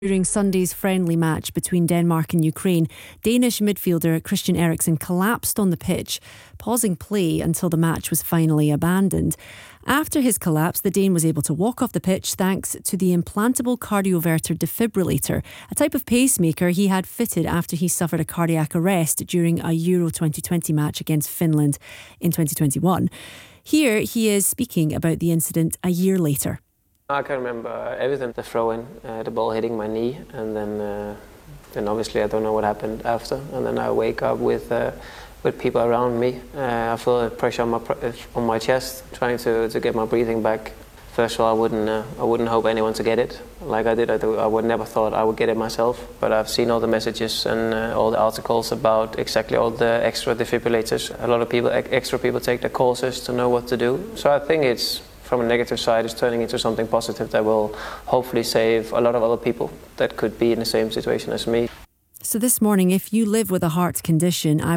During Sunday's friendly match between Denmark and Ukraine, Danish midfielder Christian Eriksen collapsed on the pitch, pausing play until the match was finally abandoned. After his collapse, the Dane was able to walk off the pitch thanks to the implantable cardioverter defibrillator, a type of pacemaker he had fitted after he suffered a cardiac arrest during a Euro 2020 match against Finland in 2021. Here he is speaking about the incident a year later. I can remember everything, the throw-in, the ball hitting my knee, and then obviously I don't know what happened after. And then I wake up with people around me. I feel the pressure on my chest, trying to get my breathing back. First of all, I wouldn't hope anyone to get it like I did. I would never thought I would get it myself. But I've seen all the messages and all the articles about exactly all the extra defibrillators. A lot of extra people take the courses to know what to do. So I think it's, from a negative side, is turning into something positive that will hopefully save a lot of other people that could be in the same situation as me. So this morning, if you live with a heart condition,